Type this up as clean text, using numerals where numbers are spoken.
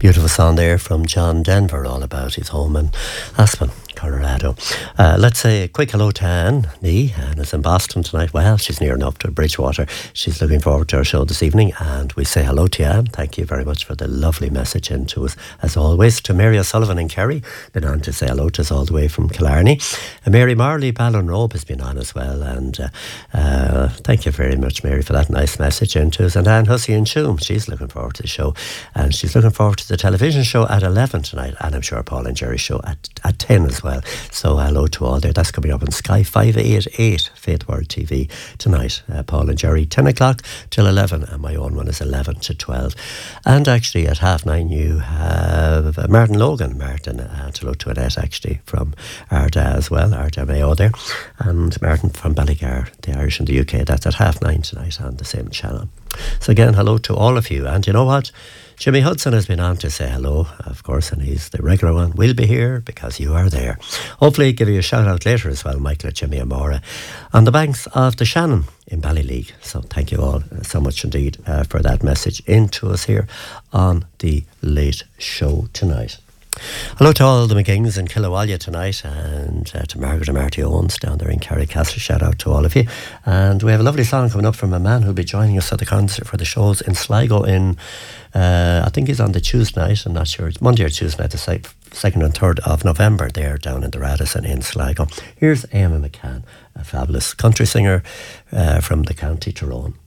Beautiful song there from John Denver, all about his home in Aspen, Colorado. Let's say a quick hello to Anne Nee. Anne is in Boston tonight. Well, she's near enough to Bridgewater. She's looking forward to our show this evening, and we say hello to you, Anne. Thank you very much for the lovely message into us, as always. To Mary O'Sullivan in Kerry, been on to say hello to us all the way from Killarney. Mary Marley Ballinrobe has been on as well, and thank you very much, Mary, for that nice message into us. And Anne Hussey in Choom, she's looking forward to the show, and she's looking forward to the television show at 11 tonight, and I'm sure Paul and Jerry's show at 10 as well. So hello to all there. That's coming up on Sky 588 Faith World TV tonight. Paul and Jerry 10 o'clock till 11, and my own one is 11 to 12. And actually at 9:30 you have Martin Logan. Martin, hello to Annette actually from Arda as well, Arda Mayo there, and Martin from Ballygar, the Irish in the UK. That's at 9:30 tonight on the same channel. So again, hello to all of you. And you know what? Jimmy Hudson has been on to say hello, of course, and he's the regular one. We'll be here because you are there. Hopefully give you a shout out later as well, Michael and Jimmy Amora, on the banks of the Shannon in Ballyleague. So thank you all so much indeed for that message into us here on the Late Show tonight. Hello to all the McGings in Killawalla tonight, and to Margaret and Marty Owens down there in Carricastle. Shout out to all of you. And we have a lovely song coming up from a man who'll be joining us at the concert for the shows in Sligo in, I think he's on the Tuesday night, I'm not sure, it's Monday or Tuesday night, the 2nd and 3rd of November there down in the Radisson in Sligo. Here's Éamon McCann, a fabulous country singer from the County Tyrone.